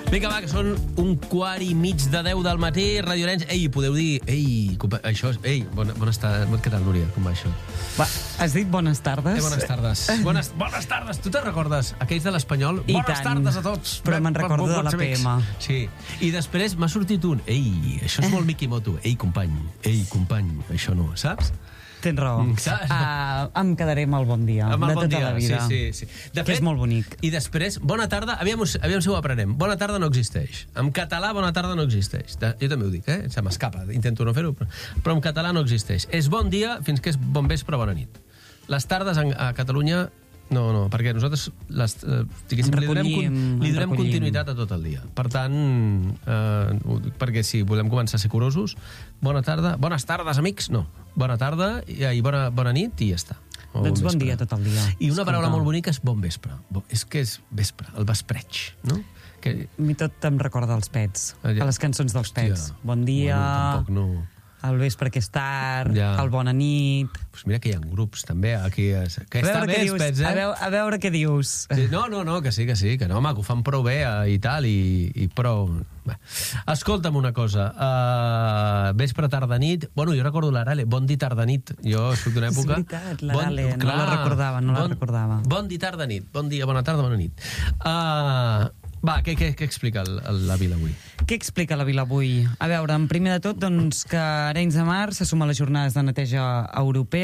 Vinga, va, que són 1:15 del matí, Radio Arenys. Ei, podeu dir... Ei, això... Ei, bones tardes. Què tal, Núria? Com va això? Va, has dit bones tardes? Bones tardes. Bones tardes. Tu te'n recordes? Aquells de l'Espanyol? I bones tant. Tardes a tots. Però me'n recordo de la PM. Sí. I després m'ha sortit un... Ei, això és molt Mikimoto. Ei, company. Això no, saps? Tens raó. Em quedaré amb el bon dia, de tota la vida. Sí. De fet, que és molt bonic. I després, bona tarda, aviam si ho aprenem. Bona tarda no existeix. En català, bona tarda no existeix. Jo també ho dic, se m'escapa, intento no fer-ho, però en català no existeix. És bon dia fins que és bon vespre, bona nit. Les tardes a Catalunya... No, perquè nosaltres li donem continuïtat a tot el dia. Per tant, perquè si volem començar a ser curosos, bona tarda, bones tardes, amics, no. Bona tarda i bona nit i ja està. Doncs bon dia tot el dia. I una paraula molt bonica és bon vespre. És que és vespre, el vespreig, no? A mi tot em recorda els Pets, a les cançons dels Pets. Bon dia... Tampoc no... El vespre que és tard, el bona nit... Pues mira que hi ha grups, també, aquí... Que està bé, Pets, a veure què dius. Sí, no, que sí, que no, home, que ho fan prou bé i tal, i prou... Escolta'm una cosa, vespre, tarda, nit... Bueno, jo recordo l'Arale, bon dia, tarda, nit. Jo soc d'una època... És veritat, l'Arale, no la recordava. Bon dia, tarda, nit. Bon dia, bona tarda, bona nit. Va, què explica la Vila avui? Què explica la Vila avui? A veure, en primer de tot, doncs, que Arenys de Mar se suma a les jornades de neteja europea.